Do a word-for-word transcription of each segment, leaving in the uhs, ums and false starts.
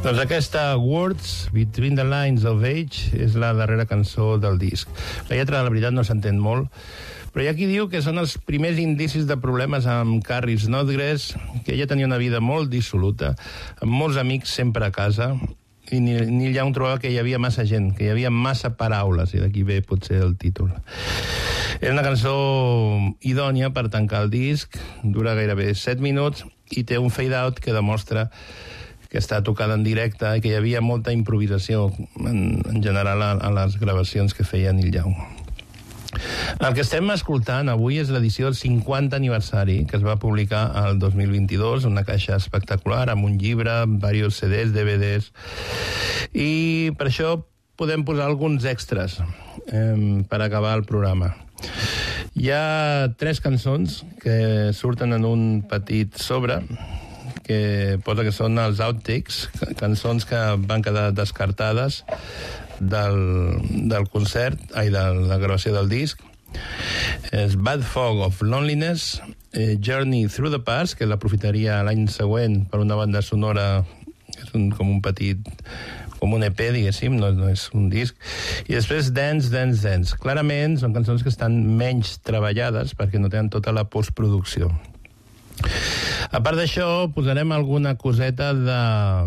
Doncs aquesta Words Between the Lines of Age és la darrera cançó del disc. La lletra, la veritat, no s'entén molt, però hi ha qui diu que són els primers indicis de problemes amb Carrie Snodgrass, que ella tenia una vida molt dissoluta, amb molts amics sempre a casa, i Neil Young trobava que hi havia massa gent, que hi havia massa paraules, i d'aquí ve potser el títol. És una cançó idònia per tancar el disc, dura gairebé set minuts, i té un fade-out que demostra que està tocada en directe i que hi havia molta improvisació en, en general a, a les gravacions que feia Neil Young. El que estem escoltant avui és l'edició del cinquanta aniversari, que es va publicar el dos mil vint-i-dos, una caixa espectacular, amb un llibre, diversos C Ds, D V Ds, i per això podem posar alguns extras eh, per acabar el programa. Hi ha tres cançons que surten en un petit sobre, que posa que són els outtakes, cançons que van quedar descartades del, del concert, ai, de la gravació del disc. És Bad Fog of Loneliness, eh, Journey Through the Past, que l'aprofitaria l'any següent per una banda sonora, és un, com un petit, com un E P, diguéssim, no, no és un disc, i després Dance, Dance, Dance. Clarament són cançons que estan menys treballades perquè no tenen tota la postproducció. A part d'això, posarem alguna coseta de...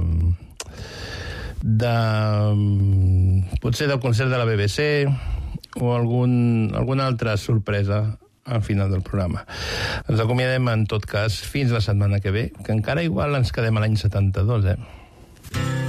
de... potser del concert de la B B C o algun, alguna altra sorpresa al final del programa. Ens acomiadem, en tot cas, fins la setmana que ve, que encara igual ens quedem a l'any setanta-dos, eh?